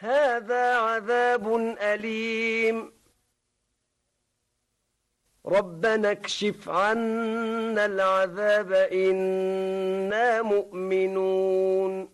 هذا عذاب أليم ربنا اكشف عنا العذاب إنا مؤمنون